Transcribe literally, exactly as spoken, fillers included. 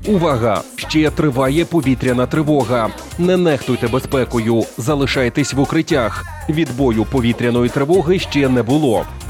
Увага! Ще триває повітряна тривога. Не нехтуйте безпекою, залишайтесь в укриттях. Відбою повітряної тривоги ще не було.